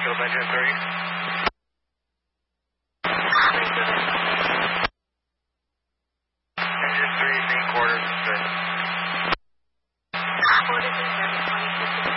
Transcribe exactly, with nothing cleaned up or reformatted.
Kill Benjamin three. Engine three, main quarters, good.